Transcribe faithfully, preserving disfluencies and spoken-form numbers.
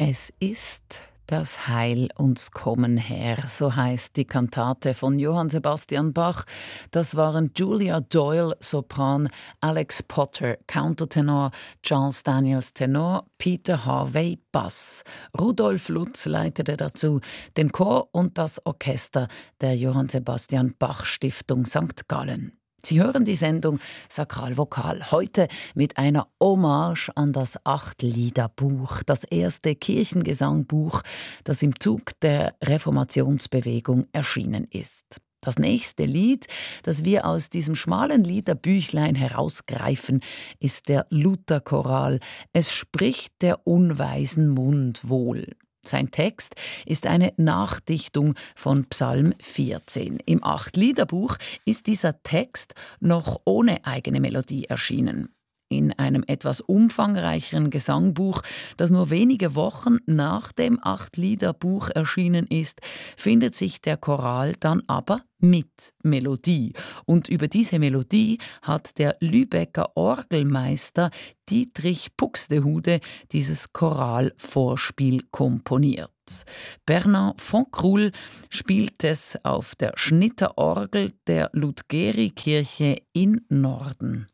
Es ist das Heil uns kommen her, so heißt die Kantate von Johann Sebastian Bach. Das waren Julia Doyle, Sopran, Alex Potter, Countertenor, Charles Daniels, Tenor, Peter Harvey, Bass. Rudolf Lutz leitete dazu den Chor und das Orchester der Johann Sebastian Bach Stiftung Sankt Gallen. Sie hören die Sendung Sakralvokal, heute mit einer Hommage an das Acht-Lieder-Buch, das erste Kirchengesangbuch, das im Zug der Reformationsbewegung erschienen ist. Das nächste Lied, das wir aus diesem schmalen Liederbüchlein herausgreifen, ist der Lutherchoral. Es spricht der unweisen Mund wohl. Sein Text ist eine Nachdichtung von Psalm vierzehn. Im Acht-Lieder-Buch ist dieser Text noch ohne eigene Melodie erschienen. In einem etwas umfangreicheren Gesangbuch, das nur wenige Wochen nach dem Acht-Lieder-Buch erschienen ist, findet sich der Choral dann aber mit Melodie. Und über diese Melodie hat der Lübecker Orgelmeister Dietrich Buxtehude dieses Choralvorspiel komponiert. Bernard von Krull spielt es auf der Schnitterorgel der Ludgeri-Kirche in Norden.